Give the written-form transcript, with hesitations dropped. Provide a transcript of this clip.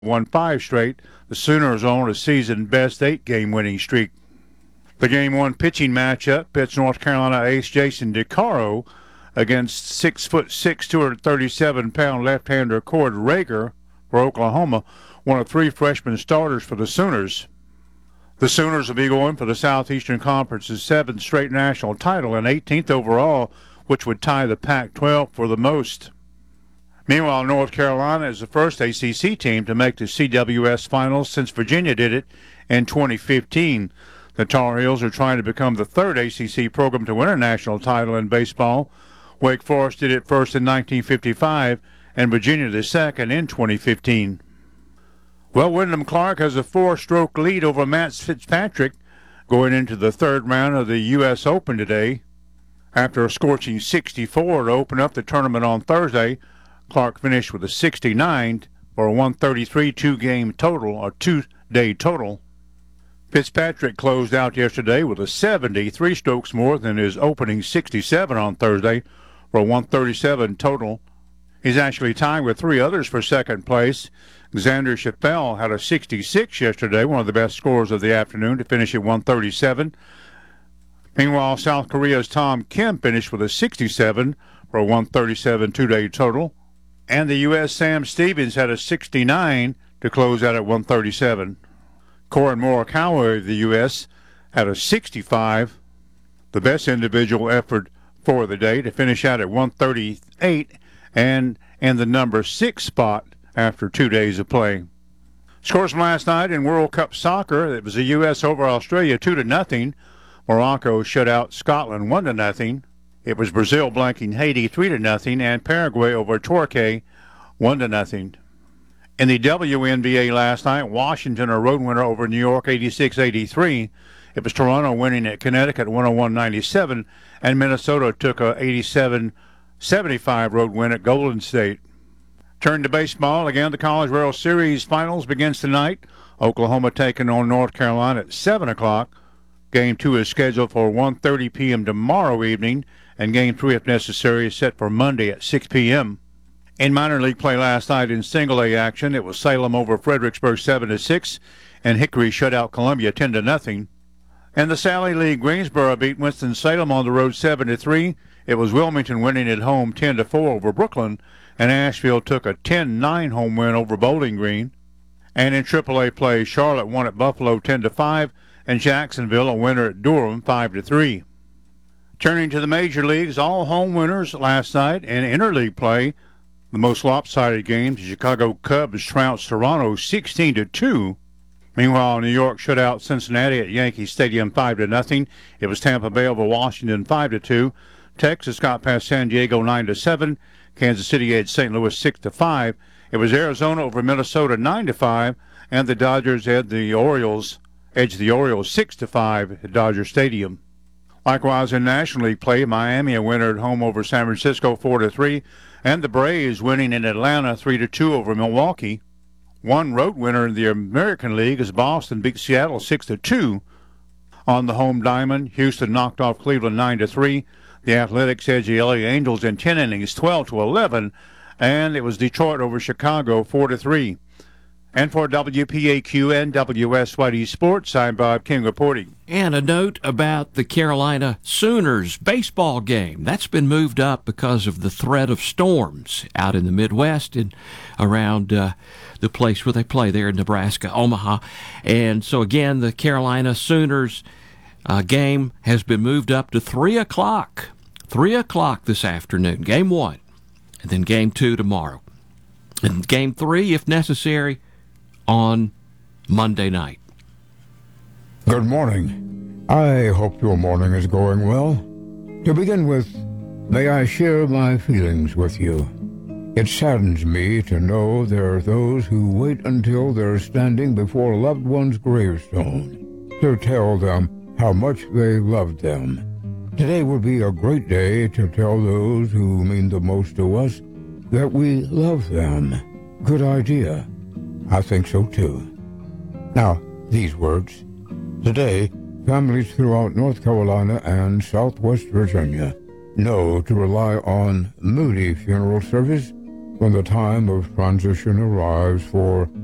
won 5 straight. The Sooners are on a season-best 8-game winning streak. The Game 1 pitching matchup pits North Carolina ace Jason DeCaro against 6'6", 237-pound left-hander Cord Rager for Oklahoma, one of 3 freshman starters for the Sooners. The Sooners will be going for the Southeastern Conference's 7th straight national title and 18th overall, which would tie the Pac-12 for the most. Meanwhile, North Carolina is the first ACC team to make the CWS finals since Virginia did it in 2015. The Tar Heels are trying to become the 3rd ACC program to win a national title in baseball. Wake Forest did it first in 1955 and Virginia the 2nd in 2015. Well, Wyndham Clark has a 4-stroke lead over Matt Fitzpatrick going into the 3rd round of the U.S. Open today. After a scorching 64 to open up the tournament on Thursday, Clark finished with a 69 for a 133 two-game total, or 2-day total. Fitzpatrick closed out yesterday with a 70, 3 strokes more than his opening 67 on Thursday for a 137 total. He's actually tied with 3 others for second place. Xander Schauffele had a 66 yesterday, one of the best scores of the afternoon, to finish at 137. Meanwhile, South Korea's Tom Kim finished with a 67 for a 137 two-day total. And the U.S. Sam Stevens had a 69 to close out at 137. Corin Morikawa of the U.S. had a 65, the best individual effort for the day, to finish out at 138 and in the number 6 spot after 2 days of play. Scores from last night in World Cup soccer: it was the U.S. over Australia 2-0. Morocco shut out Scotland 1-0. It was Brazil blanking Haiti 3-0, and Paraguay over Turkey 1-0. In the WNBA last night, Washington a road winner over New York 86-83. It was Toronto winning at Connecticut 101-97, and Minnesota took a 87-75 road win at Golden State. Turn to baseball. Again, the College World Series finals begins tonight. Oklahoma taking on North Carolina at 7 o'clock. Game 2 is scheduled for 1:30 p.m. tomorrow evening, and Game 3, if necessary, is set for Monday at 6 p.m. In minor league play last night in single-A action, it was Salem over Fredericksburg 7-6, and Hickory shut out Columbia 10-0. In the Sally League, Greensboro beat Winston-Salem on the road 7-3. It was Wilmington winning at home 10-4 over Brooklyn, and Asheville took a 10-9 home win over Bowling Green. And in AAA play, Charlotte won at Buffalo 10-5, and Jacksonville a winner at Durham 5-3. Turning to the major leagues, all home winners last night in interleague play. The most lopsided games, the Chicago Cubs trounced Toronto 16-2. Meanwhile, New York shut out Cincinnati at Yankee Stadium 5-0. It was Tampa Bay over Washington 5-2. Texas got past San Diego 9-7. Kansas City edged St. Louis 6-5. It was Arizona over Minnesota 9-5, and the Dodgers edged the Orioles 6-5 at Dodger Stadium. Likewise, in National League play, Miami a winner at home over San Francisco 4-3, and the Braves winning in Atlanta 3-2 over Milwaukee. One road winner in the American League as Boston beat Seattle 6-2. On the home diamond, Houston knocked off Cleveland 9-3. The Athletics edged the LA Angels in 10 innings 12-11, and it was Detroit over Chicago 4-3. And for WPAQ and WSYD Sports, I'm Bob King reporting. And a note about the Carolina Sooners baseball game. That's been moved up because of the threat of storms out in the Midwest and around the place where they play there in Nebraska, Omaha. And so, again, the Carolina Sooners game has been moved up to 3 o'clock. 3 o'clock this afternoon, Game 1. And then Game 2 tomorrow. And Game 3, if necessary, on Monday night. Good morning. I hope your morning is going well. To begin with, may I share my feelings with you. It saddens me to know there are those who wait until they're standing before a loved one's gravestone to tell them how much they loved them. Today would be a great day to tell those who mean the most to us that we love them. Good idea. I think so too. Now, these words. Today, families throughout North Carolina and Southwest Virginia know to rely on Moody Funeral Service when the time of transition arrives for